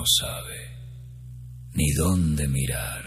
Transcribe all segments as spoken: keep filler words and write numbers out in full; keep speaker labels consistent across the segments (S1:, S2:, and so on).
S1: sabe ni dónde mirar.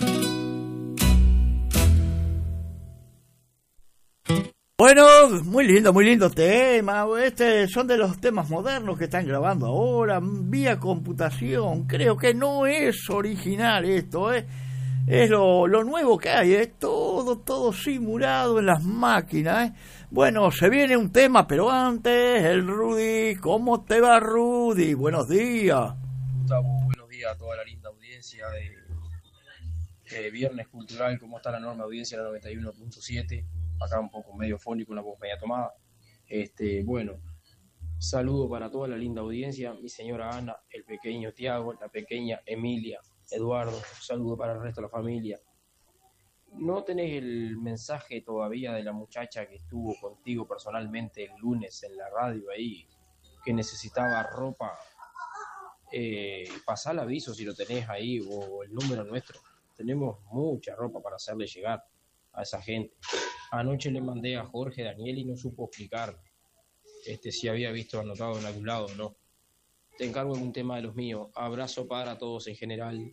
S2: Bueno, muy lindo, muy lindo tema. Este son de los temas modernos que están grabando ahora, vía computación. Creo que no es original esto, ¿eh? Es lo, lo nuevo que hay, es ¿eh? todo, todo simulado en las máquinas, ¿eh? Bueno, se viene un tema, pero antes, el Rudy. ¿Cómo te va, Rudy? Buenos días.
S3: Gustavo, buenos días a toda la linda audiencia de, de Viernes Cultural. ¿Cómo está la enorme audiencia de la noventa y uno punto siete? Acá un poco medio fónico, una voz media tomada. Este, bueno, saludo para toda la linda audiencia, mi señora Ana, el pequeño Tiago, la pequeña Emilia, Eduardo, saludo para el resto de la familia. ¿No tenés el mensaje todavía de la muchacha que estuvo contigo personalmente el lunes en la radio ahí, que necesitaba ropa? Eh, pasá el aviso si lo tenés ahí, o el número nuestro. Tenemos mucha ropa para hacerle llegar a esa gente. Anoche le mandé a Jorge Daniel y no supo explicar este, si había visto anotado en algún lado o no. Te encargo de un tema de los míos. Abrazo para todos en general.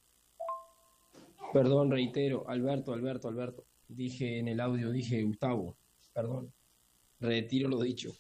S3: Perdón, reitero, Alberto, Alberto, Alberto. Dije en el audio, dije Gustavo. Perdón. Retiro lo dicho.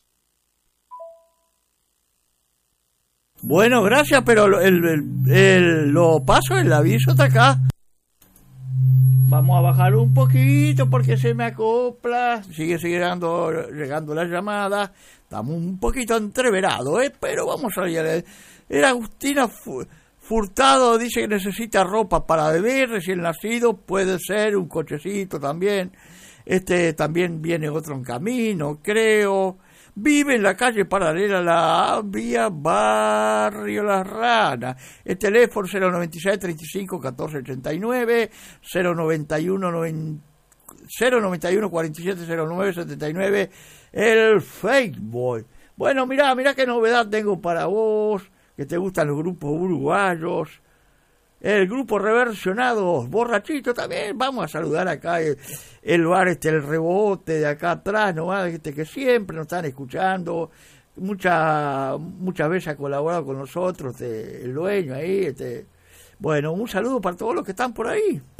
S2: Bueno, gracias, pero el, el, el, lo paso, el aviso está acá. Vamos a bajar un poquito porque se me acopla. Sigue llegando, llegando la llamada. Estamos un poquito entreverados, ¿eh? Pero vamos a ir. Era Agustina Furtado, dice que necesita ropa para bebé recién nacido. Puede ser un cochecito también. Este también viene otro en camino, creo. Vive en la calle paralela a la vía Barrio Las Ranas. El teléfono cero noventa y seis, treinta y cinco, catorce ochenta y nueve, cero noventa y uno, cuarenta y siete, cero nueve, setenta y nueve, el Facebook. Bueno, mirá, mirá qué novedad tengo para vos, que te gustan los grupos uruguayos. El grupo Reversionados, Borrachito también. Vamos a saludar acá el, el bar, este, el Rebote de acá atrás, ¿no? Este, que siempre nos están escuchando. Mucha, muchas veces ha colaborado con nosotros, este, el dueño ahí. Este. Bueno, un saludo para todos los que están por ahí.